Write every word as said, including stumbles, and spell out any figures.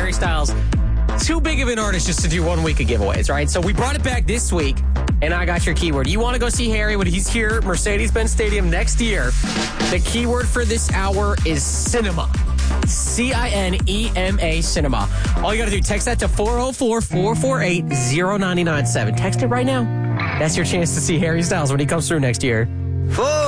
Harry Styles too big of an artist just to do one week of giveaways, right? So we brought it back this week, and I got your keyword. You want to go see Harry when he's here at Mercedes-Benz Stadium next year. The keyword for this hour is cinema. C I N E M A, cinema. All you got to do, text that to four oh four, four four eight, oh nine nine seven. Text it right now. That's your chance to see Harry Styles when he comes through next year. Four.